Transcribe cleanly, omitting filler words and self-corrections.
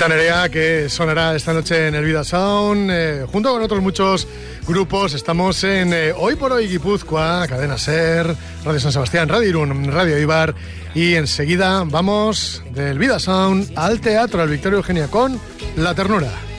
Aita Nerea, que sonará esta noche en el Vida Sound, junto con otros muchos grupos. Estamos en Hoy por Hoy Guipúzcoa, Cadena Ser, Radio San Sebastián, Radio Irún, Radio Ibar, y enseguida vamos del Vida Sound al teatro, al Victoria Eugenia con La Ternura.